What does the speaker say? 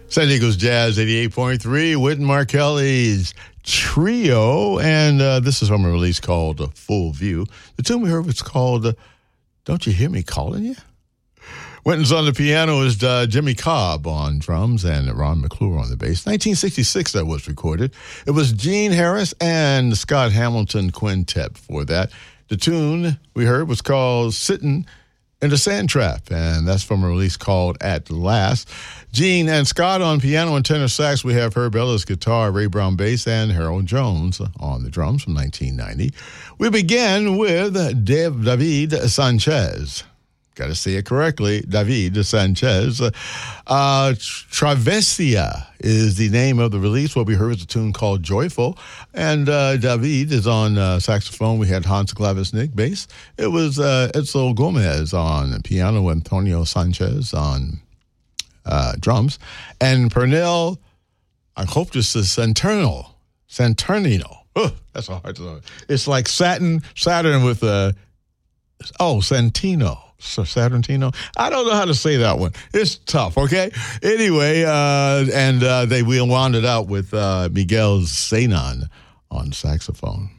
San Diego's Jazz 88.3, Wynton Markelli's Trio, and this is from a release called Full View. The tune we heard was called Don't You Hear Me Calling You? Wynton's on the piano is Jimmy Cobb on drums and Ron McClure on the bass. 1966 that was recorded. It was Gene Harris and the Scott Hamilton Quintet for that. The tune we heard was called Sittin' in the Sand Trap, and that's from a release called At Last. Gene and Scott on piano and tenor sax. We have Herb Ellis guitar, Ray Brown bass, and Harold Jones on the drums from 1990. We begin with David Sanchez. Got to say it correctly, David Sanchez. Travesia is the name of the release. What we heard was a tune called Joyful. And David is on saxophone. We had Hans Glavesnik bass. It was Edsel Gomez on piano, Antonio Sanchez on drums. And Pernell, I hope this is Saturnino. Oh, that's a hard to. It's like Saturn with Santino. So Saturnino. I don't know how to say that one. It's tough, okay? Anyway, we wound it out with Miguel Zenon on saxophone.